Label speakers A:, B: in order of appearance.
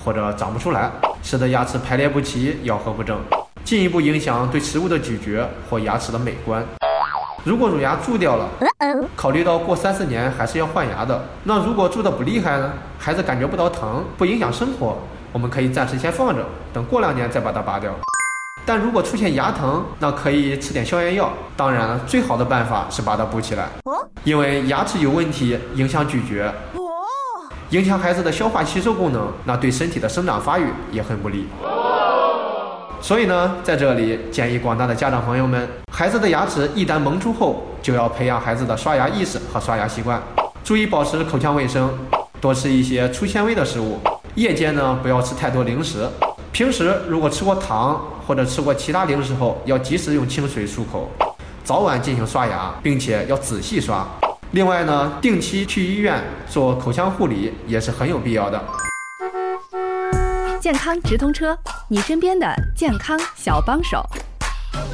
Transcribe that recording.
A: 或者长不出来，使得牙齿排列不齐、咬合不正，进一步影响对食物的咀嚼或牙齿的美观。如果乳牙蛀掉了，考虑到过3-4年还是要换牙的，那如果蛀得不厉害呢，孩子感觉不到疼，不影响生活，我们可以暂时先放着，等过2年再把它拔掉。但如果出现牙疼，那可以吃点消炎药。当然，最好的办法是把它补起来，因为牙齿有问题，影响咀嚼，影响孩子的消化吸收功能，那对身体的生长发育也很不利。所以呢，在这里建议广大的家长朋友们，孩子的牙齿一旦萌出后，就要培养孩子的刷牙意识和刷牙习惯，注意保持口腔卫生，多吃一些粗纤维的食物。夜间呢，不要吃太多零食。平时如果吃过糖或者吃过其他零食后，要及时用清水漱口，早晚进行刷牙，并且要仔细刷。另外呢，定期去医院做口腔护理也是很有必要的。
B: 健康直通车，你身边的健康小帮手。